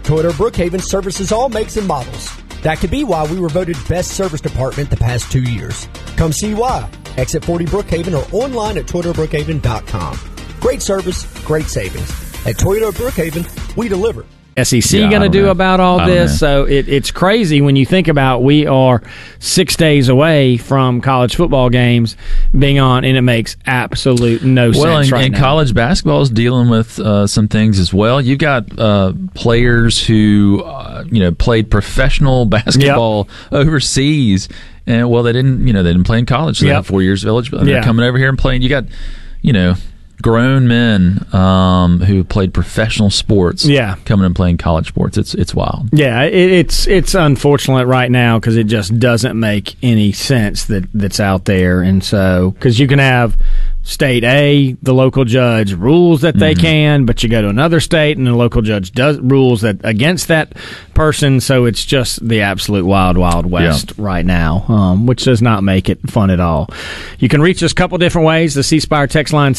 Toyota Brookhaven services all makes and models. That could be why we were voted best service department the past 2 years. Come see why. Exit 40 Brookhaven or online at ToyotaBrookhaven.com. Great service, great savings. At Toyota Brookhaven, we deliver. SEC going to do about all this? So it's crazy when you think about we are 6 days away from college football games being on, and it makes absolute no sense right now. And college basketball is dealing with some things as well. You've got players who played professional basketball overseas, and they didn't play in college. So they have 4 years of eligibility. They're coming over here and playing. You got grown men who played professional sports coming and playing college sports. It's wild. Yeah, it's unfortunate right now because it just doesn't make any sense that's out there. And so, because you can have state A, the local judge rules that they can, but you go to another state and the local judge rules that against that person. So it's just the absolute wild west right now, which does not make it fun at all. You can reach us a couple different ways. The C Spire text line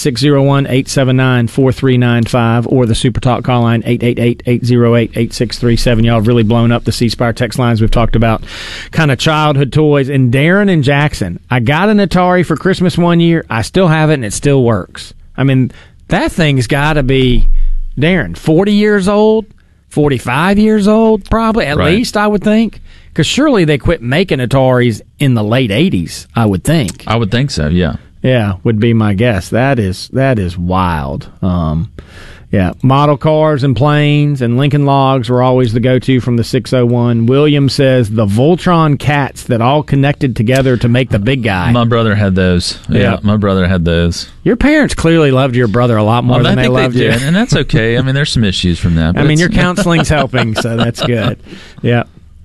601-879-4395 or the Super Talk call line 888-808-8637. Y'all have really blown up the C Spire text lines. We've talked about kind of childhood toys. And Darren and Jackson, I got an Atari for Christmas one year. I still have it and it still works. I mean, that thing's got to be, Darren, 40 years old, 45 years old, probably, at least, I would think. Because surely they quit making Ataris in the late 80s, I would think. I would think so, yeah. Yeah, would be my guess. That is wild. Model cars and planes and Lincoln Logs were always the go-to from the 601. William says the Voltron cats that all connected together to make the big guy. My brother had those. Yeah, my brother had those. Your parents clearly loved your brother a lot more than they loved you. And that's okay. I mean, there's some issues from that. I mean, your counseling's helping, so that's good. Yeah.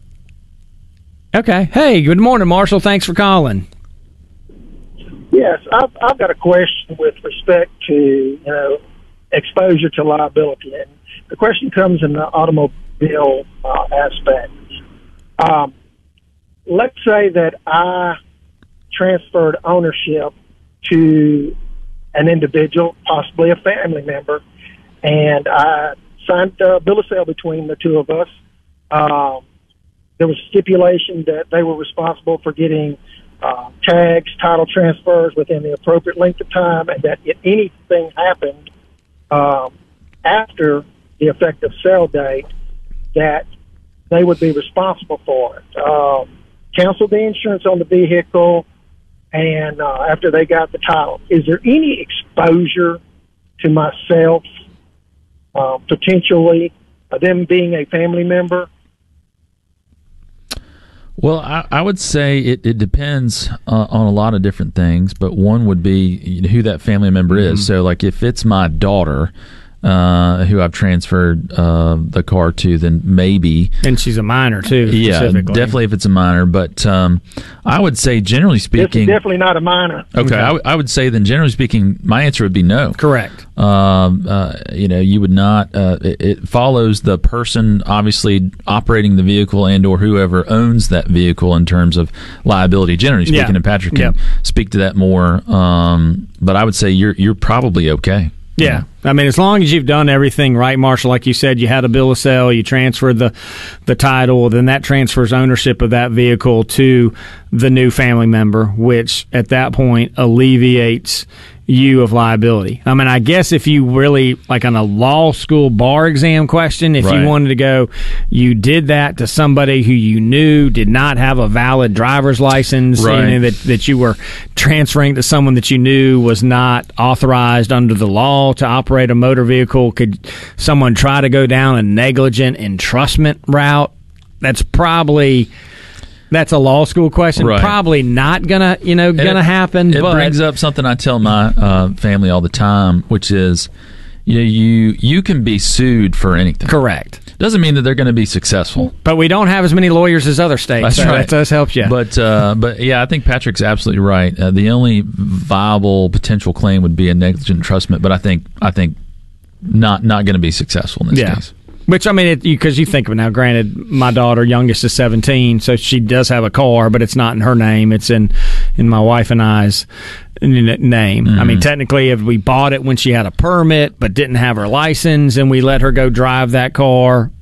Okay. Hey, good morning, Marshall. Thanks for calling. Yes, I've got a question with respect to, exposure to liability. And the question comes in the automobile aspect. Let's say that I transferred ownership to an individual, possibly a family member, and I signed a bill of sale between the two of us. There was stipulation that they were responsible for getting tags, title transfers within the appropriate length of time, and that if anything happened after the effective sale date, that they would be responsible for it. Cancel the insurance on the vehicle, and after they got the title. Is there any exposure to myself, potentially, them being a family member? Well, I would say it depends on a lot of different things, but one would be who that family member is. So, like, if it's my daughter who I've transferred the car to, then maybe. And she's a minor, too, yeah, definitely if it's a minor. But I would say, generally speaking. It's definitely not a minor. Okay, I would say then, generally speaking, my answer would be no. Correct. You would not. It follows the person obviously operating the vehicle and or whoever owns that vehicle in terms of liability. Generally speaking, and Patrick can speak to that more. But I would say you're probably okay. Yeah. I mean, as long as you've done everything right, Marshall, like you said, you had a bill of sale, you transferred the title, then that transfers ownership of that vehicle to the new family member, which at that point alleviates you of liability. I mean, I guess if you really, like on a law school bar exam question, if you wanted to go, you did that to somebody who you knew did not have a valid driver's license, that you were transferring to someone that you knew was not authorized under the law to operate a motor vehicle. Could someone try to go down a negligent entrustment route? That's a law school question. Right. Probably not gonna happen. It brings up something I tell my family all the time, which is, you can be sued for anything. Correct. Doesn't mean that they're going to be successful. But we don't have as many lawyers as other states. That's right. That does help you. But yeah, I think Patrick's absolutely right. The only viable potential claim would be a negligent entrustment, but I think not going to be successful in this case. Which, I mean, because you think of it now, granted, my daughter, youngest, is 17, so she does have a car, but it's not in her name. It's in my wife and I's name. Mm-hmm. I mean, technically, if we bought it when she had a permit but didn't have her license and we let her go drive that car,